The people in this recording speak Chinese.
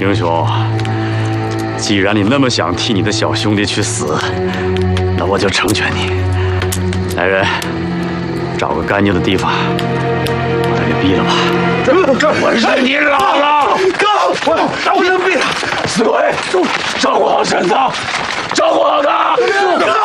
英雄，既然你那么想替你的小兄弟去死，那我就成全你。来人，找个干净的地方，把他给毙了吧！我是你姥姥，哥，我能毙了！死鬼，照顾好婶子，照顾好他。